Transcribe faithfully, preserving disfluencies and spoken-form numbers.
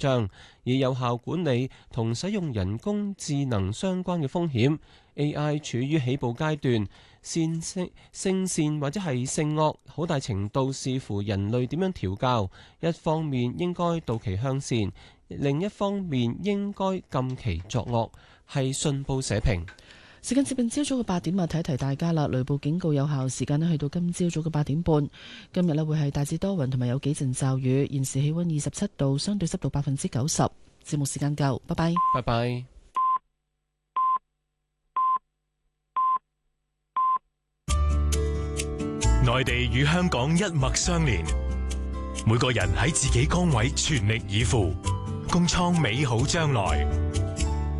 張，以有效管理同使用人工智能相關嘅風險。A I 處於起步階段，善性性善或者係性惡，好大程度視乎人類點樣調教。一方面應該導其向善，另一方面應該禁其作惡。係信報社評。 時間接近朝早嘅八點啊，提一提大家啦。雷暴警告有效時間咧，去到今朝早嘅八點半。今日咧會係大致多雲同埋有幾陣驟雨。現時氣溫二十七度，相對濕度百分之九十。節目時間夠，拜拜。 拜拜。 內地與香港一脈相連，每個人喺自己崗位全力以赴，共創美好將來。